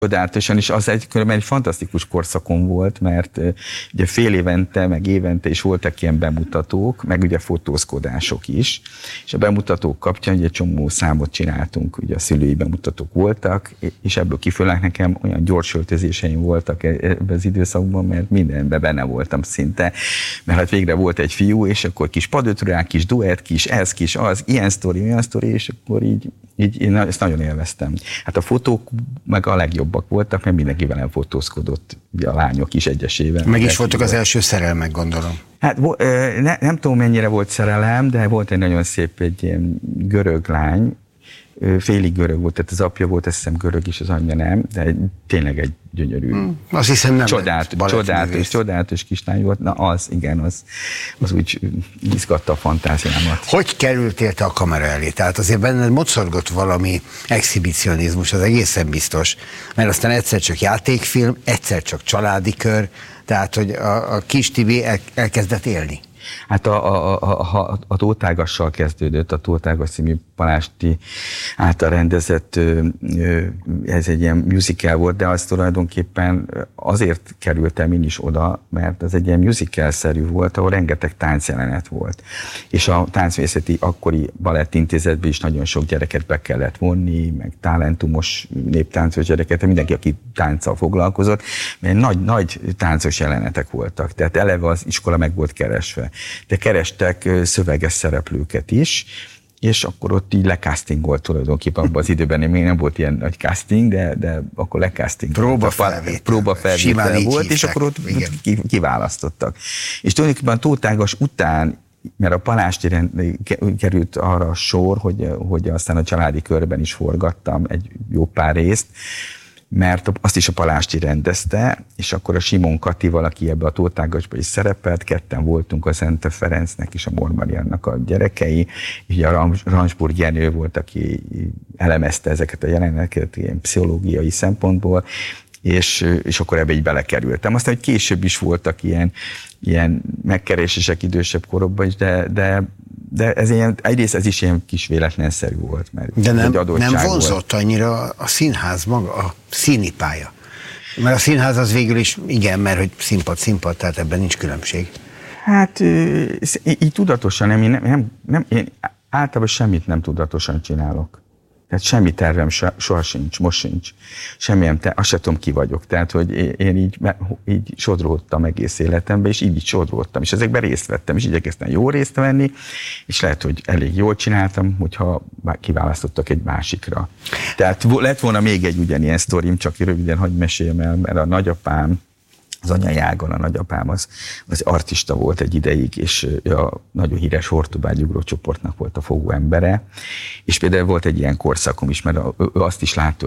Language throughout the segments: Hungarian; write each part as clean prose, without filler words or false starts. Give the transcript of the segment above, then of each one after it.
Csodálatosan, és az egy fantasztikus korszakon volt, mert ugye fél évente, meg évente is voltak ilyen bemutatók, meg ugye fotózkodások is, és a bemutatók kapcsán ugye csomó számot csináltunk, ugye a szülői bemutatók voltak, és ebből kifolyólag nekem olyan gyors öltözéseim voltak ebben az időszakban, mert mindenben benne voltam szinte, mert hát végre volt egy fiú, és akkor kis padötrák, kis duett, kis ez, kis az, ilyen sztori, és akkor így én ezt nagyon élveztem. Hát a fotók meg a legjobbak voltak, mert mindenki velem fotózkodott, ugye a lányok is egyesével. Meg is voltak az első szerelmek, gondolom. Hát nem tudom, mennyire volt szerelem, de volt egy nagyon szép, egy ilyen görög lány, félig görög volt, tehát az apja volt, azt hiszem görög is, az anyja nem, de tényleg egy gyönyörű. Azt hiszem nem csodálatos kislány volt. Na az úgy izgatta a fantáziámat. Hogy kerültél te a kamera elé? Tehát azért benned mocorgott valami exhibicionizmus, az egészen biztos. Mert aztán egyszer csak játékfilm, egyszer csak családi kör, tehát hogy a kis Tibi elkezdett élni. Hát a Tótágassal kezdődött, a Tótágas című Palásti által rendezett, ez egy ilyen musical volt, de az tulajdonképpen azért kerültem én is oda, mert ez egy ilyen musical-szerű volt, ahol rengeteg táncjelenet volt. És a táncművészeti akkori balettintézetben is nagyon sok gyereket be kellett vonni, meg talentumos néptáncos gyereket, mindenki, aki tánccal foglalkozott, mert nagy táncos jelenetek voltak. Tehát eleve az iskola meg volt keresve. De kerestek szöveges szereplőket is, és akkor ott így lecastingolt tulajdonképpen abban az időben, még nem volt ilyen nagy casting, de akkor lecasting. Próbafelvétel volt, és akkor ott kiválasztottak. És tulajdonképpen Tótágas után, mert a Palásti került arra a sor, hogy aztán a családi körben is forgattam egy jó pár részt, mert azt is a Palásti rendezte, és akkor a Simon Katival, aki ebbe a Tótágasba is szerepelt, ketten voltunk a Zente Ferencnek és a Mor Mariannak a gyerekei, és a Ransburg Jenő volt, aki elemezte ezeket a jeleneteket ilyen pszichológiai szempontból, és akkor ebbe így belekerültem. Aztán, hogy később is voltak ilyen megkeresések idősebb korokban is, de ez ilyen, egyrészt ez is ilyen kis véletlenszerű volt, mert de nem vonzott annyira a színház maga, a színi pálya. Mert a színház az végül is, igen, mert hogy színpad, tehát ebben nincs különbség. Hát így tudatosan, én általában semmit nem tudatosan csinálok. Tehát semmi tervem soha sincs, most sincs. Semmilyen, azt se tudom, ki vagyok. Tehát, hogy én így sodródtam egész életemben, és így sodródtam, és ezekben részt vettem, és igyekeztem jó részt venni, és lehet, hogy elég jól csináltam, hogyha kiválasztottak egy másikra. Tehát lett volna még egy ugyanilyen sztorim, csak röviden hadd meséljem el, mert a nagyapám, az anyai ágon a nagyapám az artista volt egy ideig, és a nagyon híres Hortobágy ugrócsoportnak volt a fogóembere, és például volt egy ilyen korszakom is, mert ő azt is látta,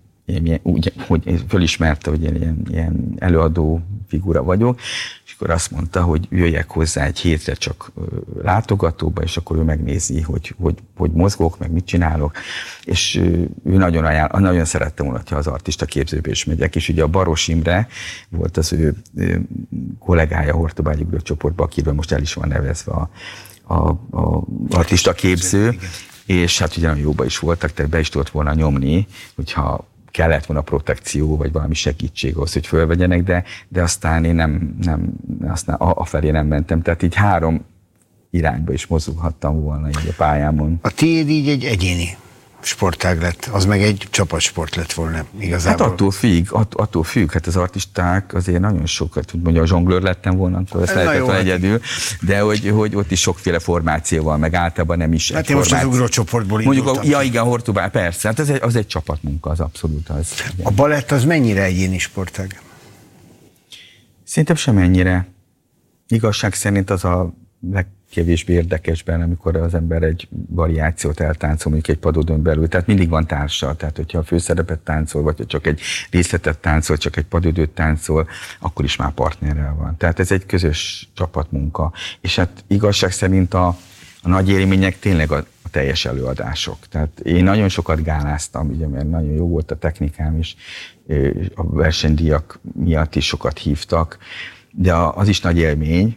hogy fölismerte, hogy én ilyen előadó figura vagyok, és akkor azt mondta, hogy jöjjek hozzá egy hétre csak látogatóba, és akkor ő megnézi, hogy mozgok, meg mit csinálok, és ő nagyon szerette volna, ha az artista képzőbe is megyek, és ugye a Baros Imre volt az ő kollégája a Hortobágyi csoportban, akiről most el is van nevezve a artista képző, és hát ugye nagyon jóba is voltak, tehát be is tudott volna nyomni, hogyha kellett volna protekció, vagy valami segítség ahhoz, hogy fölvegyenek, de aztán én aztán afelé nem mentem. Tehát így 3 irányba is mozoghattam volna így a pályámon. A tiéd így egy egyéni sportág lett, az meg egy csapatsport lett volna igazából. Hát attól függ, hát az artisták azért nagyon sokat, hogy mondja, a zsonglőr lettem volna, akkor ezt lehetett volna egyedül, de hogy ott is sokféle formációval, meg általában nem is hát egy most az ugrócsoportból indultam. Mondjuk, igen, Hortobágy, persze, hát az egy csapatmunka, az abszolút az. Igen. A balett az mennyire egyéni sportág? Szerintem semennyire. Igazság szerint az a legkevésbé érdekesben, amikor az ember egy variációt eltáncol, mondjuk egy padodön belül, tehát mindig van társa, tehát hogyha a főszerepet táncol, vagy csak egy részletet táncol, csak egy padödőt táncol, akkor is már partnerrel van. Tehát ez egy közös csapatmunka. És hát igazság szerint a nagy élmények tényleg a teljes előadások. Tehát én nagyon sokat gáláztam, ugye, mert nagyon jó volt a technikám is, a versenydíjak miatt is sokat hívtak, de az is nagy élmény,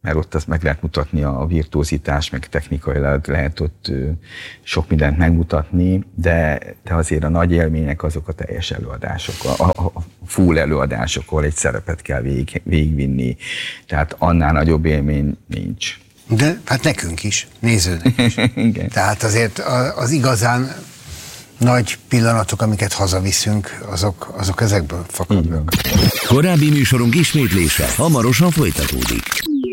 mert ott azt meg lehet mutatni a virtuózitás, meg technikailag lehet ott sok mindent megmutatni, de azért a nagy élmények azok a teljes előadások, a full előadások, ahol egy szerepet kell végigvinni, tehát annál nagyobb élmény nincs. De hát nekünk is, nézőnek is. Igen. Tehát azért az igazán nagy pillanatok, amiket hazaviszünk, azok ezekből fakadnak. Korábbi műsorunk ismétlése hamarosan folytatódik.